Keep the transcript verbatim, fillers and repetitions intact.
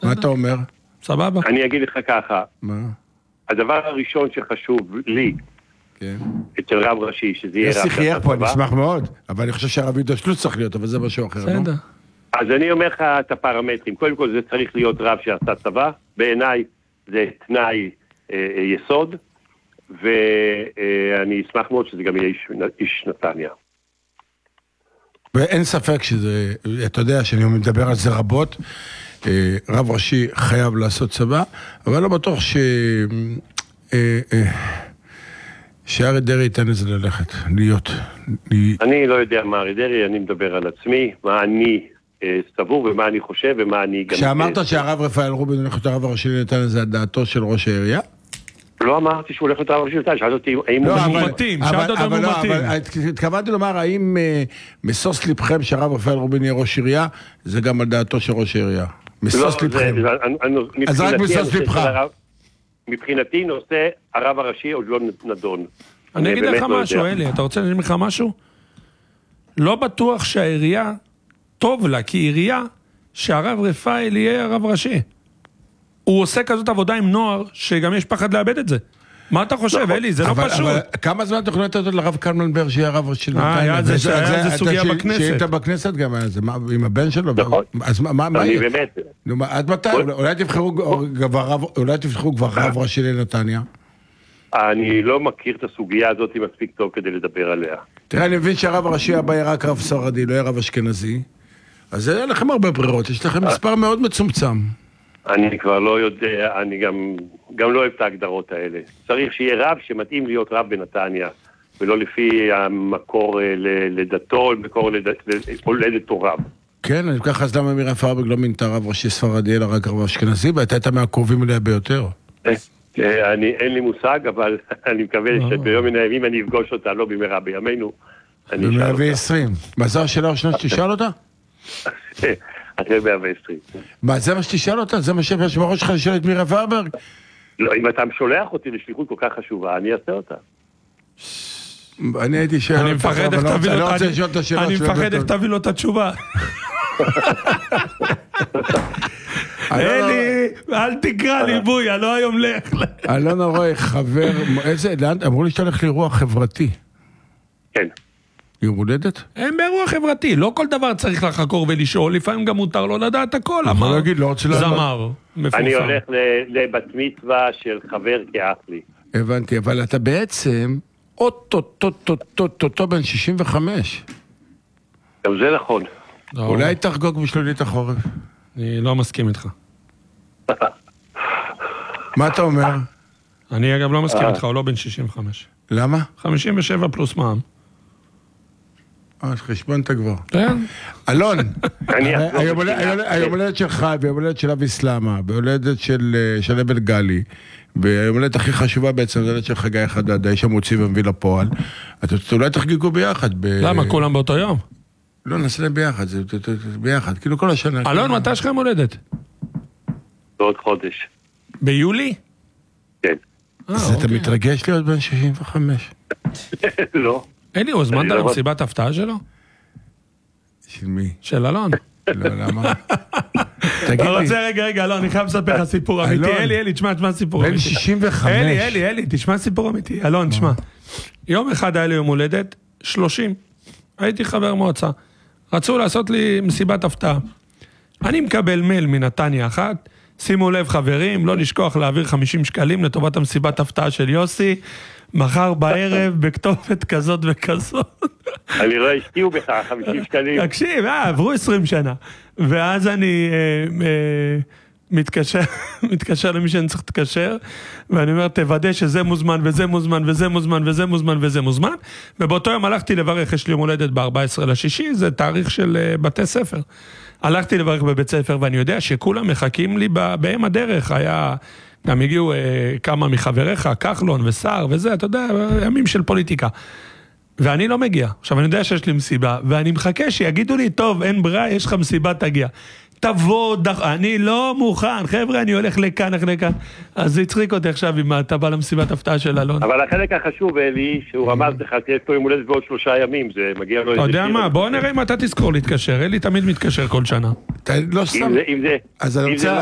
מה אתה אומר? סבבה. אני אגיד לך ככה. מה? הדבר הראשון שחשוב לי, כן. אצל רב ראשי, שזה יהיה רב יוסי חייך פה, הצבא. נשמח מאוד, אבל אני חושב שהרב יהודה שלוץ צריך להיות, אבל זה משהו אחר, לא? בסדר. אז אני אומר לך את הפרמטרים. קודם כל זה צריך להיות רב שעשה צבא. בעיניי זה תנאי אה, יסוד, ואני אשמח מאוד שזה גם יהיה איש, איש נתניה. ואין ספק שזה, אתה יודע שאני מדבר על זה רבות, רב ראשי חייב לעשות צבא, אבל לא בטוח ש... שארי דרעי ייתן לזה ללכת, להיות. אני לא יודע מה ארי דרעי, אני מדבר על עצמי, מה אני סבור ומה אני חושב ומה אני גם... כשאמרת שהרב רפאל רובין הולך להיות הרב הראשי נתן לזה על דעתו של ראש העירייה? לא אמרתי שהוא הולך להיות הרב ראשי נתן, שאלת אותי האם הוא מומתים, שאלת אותם מומתים. התכוונתי לומר, האם משוש לבכם שהרב רפאל רובין יהיה ראש עירייה, זה גם על דעתו של ראש העירייה? משוש לבכם. אז רק משוש לבך. מבחינתי נושא הרב הראשי עוד לא נדון. אני אגיד לך משהו, אלי, אתה רוצה להגיד לך משהו? לא בטוח שהעירייה טוב לה, כי עירייה שהרב רפאל יהיה הרב ראשי. הוא עושה כזאת עבודה עם נוער, שגם יש פחד לאבד את זה. מה אתה חושב, אלי? זה לא פשוט. כמה זמן תוכנית הזאת לרב קלמן בר שיהיה הרב של נתניה? היה זה סוגיה בכנסת. שהיית בכנסת גם, עם הבן שלו. אז מה? אני באמת. עד מתי? אולי תבחרו כבר רב ראשי לנתניה? אני לא מכיר את הסוגיה הזאת מספיק טוב כדי לדבר עליה. תראה, אני מבין שהרב הראשי הבא יהיה רק רב ספרדי, לא יהיה רב אשכנזי. אז אין לכם הרבה ברירות, יש לכם מספר מאוד מצומצם. אני כבר לא יודע, אני גם, גם לא אוהב את ההגדרות האלה. צריך שיהיה רב שמתאים להיות רב בנתניה, ולא לפי המקור לדתו, מקור הולדת רב. כן, אני ככה, אז למה מירה פרבג לא מינתה רב ראשי ספרדי, אלא רק רב אשכנזי, והייתה הייתה מהקרובים אליה ביותר. אני, אין לי מושג, אבל אני מקווה שביום מן הימים אני אפגוש אותה, לא במהרה בימינו. ב-מאה ועשרים. מה זו השאלה הראשונה שתשאל אותה? אחרי מאה ועשרים. מה, זה מה שתשאל אותה? זה מה שבראש שלך לשאול את מירה פרבג? לא, אם אתה שולח אותי לשליחות כל כך חשובה, אני אעשה אותה. אני הייתי שואל אותך, אני מפחד איך תביא לו את התשובה. אלי, אל תקרא לי בוי, אני לא היום לך. אלון הרוי, חבר, איזה, אמרו לי שאתה הולך לאירוע חברתי. כן. יום הולדת? הם באירוע חברתי, לא כל דבר צריך לחקור ולשאול, לפעמים גם מותר לו לדעת הכל, אמר זמר, מפורסם. אני הולך לבת מצווה של חבר כאח לי. הבנתי, אבל אתה בעצם אוטוטוטוטוטוטו בן שישים וחמש. גם זה נכון. אולי תחגוג בשלולית החורף. אני לא מסכים איתך. מה אתה אומר? אני אגב לא מסכים איתך, הוא לא בן שישים וחמש. למה? חמישים ושבע פלוס מע"מ. אה, חשבנת כבר. כן. אלון, היום הולדת שלך, ביום הולדת של אבי סלמה, ביום הולדת של אבן גלי, ביום הולדת הכי חשובה בעצם, ביום הולדת של חגי אחד עד האיש המוציא ומביא לפועל, אתה אולי תחגיגו ביחד. למה? כולם באותו יום? לא, נעשה להם ביחד, זה ביחד, כאילו כל השנה. אלון, מתי שלך מולדת? בעוד חודש. ביולי? כן. אז אתה מתרגש להיות בן שישים וחמש? לא. אלי, הוא הזמנת למסיבת הפתעה שלו? של מי? של אלון. לא, למה? תגיד לי. רוצה רגע, רגע, אלון, אני חייב לספר לך סיפור אמיתי. אלי, אלי, תשמע, תשמע סיפור אמיתי. בן שישים וחמש. אלי, אלי, אלי, תשמע סיפור אמיתי. אלון, תשמע. יום אחד היה לי יום הולדת, שלושים. הייתי חבר מועצה. רצו לעשות לי מסיבת הפתעה. אני מקבל מייל מנתניה אחת, שימו לב חברים, לא לשכוח להעביר חמישים שקלים לטובת המסיבת הפתעה של יוסי, מחר בערב בכתובת כזאת וכזאת. אני רואה, השקיעו בך חמישים שקלים. תקשיב, אה, עברו עשרים שנה. ואז אני אה, אה, מתקשר, מתקשר למי שאני צריך להתקשר, ואני אומר, תוודא שזה מוזמן, וזה מוזמן, וזה מוזמן, וזה מוזמן, וזה מוזמן. ובאותו יום הלכתי לברך, יש לי יום הולדת ב-ארבעה עשר לשישי, זה תאריך של uh, בתי ספר. הלכתי לברך בבית ספר, ואני יודע שכולם מחכים לי בהם הדרך. היה, גם הגיעו uh, כמה מחבריך, כחלון ושר וזה, אתה יודע, ימים של פוליטיקה. ואני לא מגיע. עכשיו, אני יודע שיש לי מסיבה, ואני מחכה שיגידו לי, טוב, אין ברירה, יש לך מסיבה, תגיע. תבוא, דח... אני לא מוכן, חבר'ה, אני הולך לכאן, הולך לכאן. אז זה יצחיק אותי עכשיו אם אתה בא למסיבת הפתעה של אלון. אבל החלק החשוב, אלי, שהוא רמז לך, תהיה פה יום הולדת בעוד שלושה ימים, זה מגיע לו... אתה יודע מה, בוא נראה אם אתה תזכור להתקשר, אלי תמיד מתקשר כל שנה. אתה לא סתם... אם זה... אז אני רוצה...